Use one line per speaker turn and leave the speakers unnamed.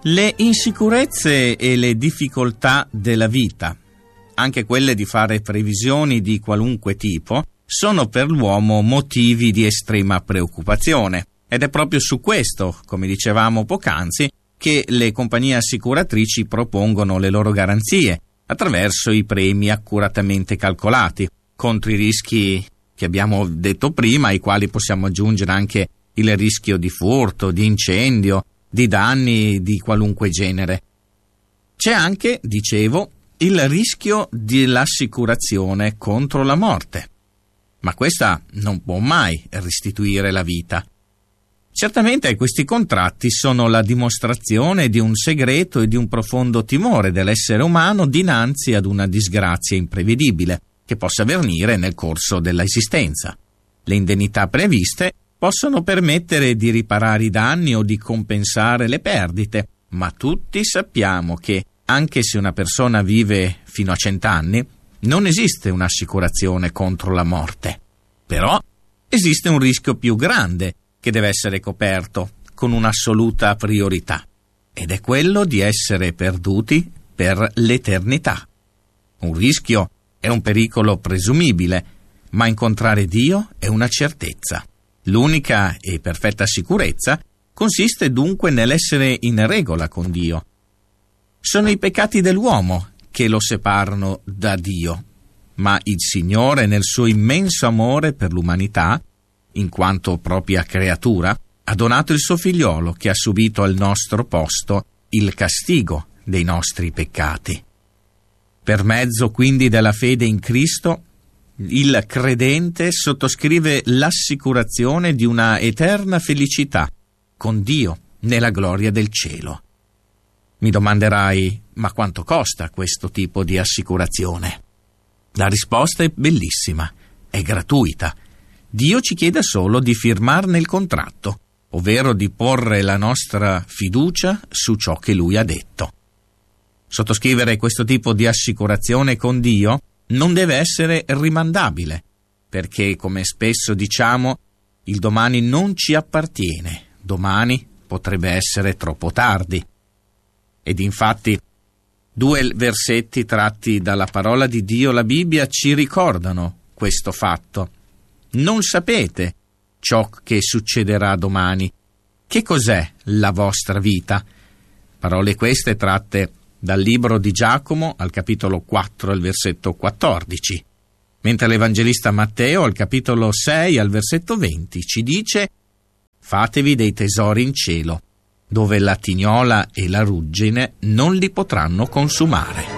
Le insicurezze e le difficoltà della vita, anche quelle di fare previsioni di qualunque tipo, sono per l'uomo motivi di estrema preoccupazione. Ed è proprio su questo, come dicevamo poc'anzi, che le compagnie assicuratrici propongono le loro garanzie attraverso i premi accuratamente calcolati, contro i rischi che abbiamo detto prima, ai quali possiamo aggiungere anche il rischio di furto, di incendio, di danni di qualunque genere. C'è anche, dicevo, il rischio dell'assicurazione contro la morte, ma questa non può mai restituire la vita. Certamente questi contratti sono la dimostrazione di un segreto e di un profondo timore dell'essere umano dinanzi ad una disgrazia imprevedibile che possa avvenire nel corso dell'esistenza. Le indennità previste possono permettere di riparare i danni o di compensare le perdite, ma tutti sappiamo che, anche se una persona vive fino a 100 anni, non esiste un'assicurazione contro la morte. Però esiste un rischio più grande che deve essere coperto con un'assoluta priorità, ed è quello di essere perduti per l'eternità. Un rischio è un pericolo presumibile, ma incontrare Dio è una certezza. L'unica e perfetta sicurezza consiste dunque nell'essere in regola con Dio. Sono i peccati dell'uomo che lo separano da Dio, ma il Signore, nel suo immenso amore per l'umanità, in quanto propria creatura, ha donato il suo figliolo che ha subito al nostro posto il castigo dei nostri peccati. Per mezzo quindi della fede in Cristo, il credente sottoscrive l'assicurazione di una eterna felicità con Dio nella gloria del cielo. Mi domanderai, ma quanto costa questo tipo di assicurazione? La risposta è bellissima, è gratuita. Dio ci chiede solo di firmarne il contratto, ovvero di porre la nostra fiducia su ciò che Lui ha detto. Sottoscrivere questo tipo di assicurazione con Dio non deve essere rimandabile, perché, come spesso diciamo, il domani non ci appartiene, domani potrebbe essere troppo tardi. Ed infatti 2 versetti tratti dalla parola di Dio, la Bibbia, ci ricordano questo fatto. Non sapete ciò che succederà domani. Che cos'è la vostra vita? Parole queste tratte dal libro di Giacomo al capitolo 4 al versetto 14, mentre l'Evangelista Matteo al capitolo 6 al versetto 20 ci dice: fatevi dei tesori in cielo, dove la tignola e la ruggine non li potranno consumare.